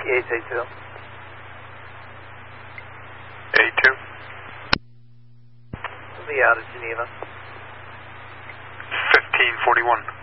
Yates A2. A2. We'll be out of Geneva. 1541.